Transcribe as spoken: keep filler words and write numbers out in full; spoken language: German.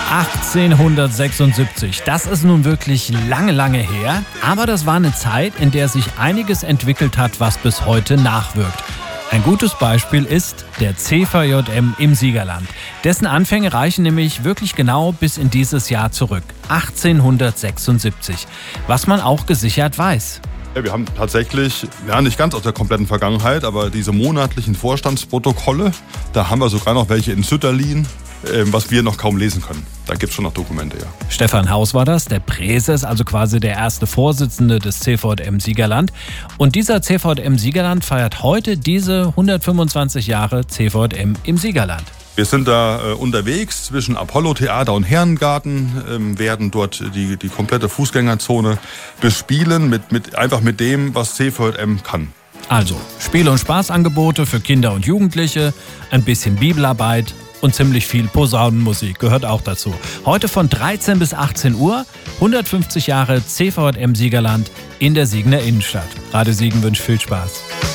achtzehnhundertsechsundsiebzig, das ist nun wirklich lange, lange her. Aber das war eine Zeit, in der sich einiges entwickelt hat, was bis heute nachwirkt. Ein gutes Beispiel ist der C V J M im Siegerland. Dessen Anfänge reichen nämlich wirklich genau bis in dieses Jahr zurück, achtzehnhundertsechsundsiebzig. Was man auch gesichert weiß. Ja, wir haben tatsächlich, ja nicht ganz aus der kompletten Vergangenheit, aber diese monatlichen Vorstandsprotokolle, da haben wir sogar noch welche in Sütterlin, äh, was wir noch kaum lesen können. Da gibt es schon noch Dokumente, ja. Stefan Haus war das, der Präses, also quasi der erste Vorsitzende des C V J M Siegerland. Und dieser C V J M Siegerland feiert heute diese hundertfünfundzwanzig Jahre C V J M im Siegerland. Wir sind da äh, unterwegs zwischen Apollo-Theater und Herrengarten, ähm, werden dort die, die komplette Fußgängerzone bespielen, mit, mit, einfach mit dem, was C V J M kann. Also Spiel- und Spaßangebote für Kinder und Jugendliche, ein bisschen Bibelarbeit und ziemlich viel Posaunenmusik gehört auch dazu. Heute von dreizehn bis achtzehn Uhr, hundertfünfzig Jahre C V J M Siegerland in der Siegener Innenstadt. Radio Siegen wünscht viel Spaß.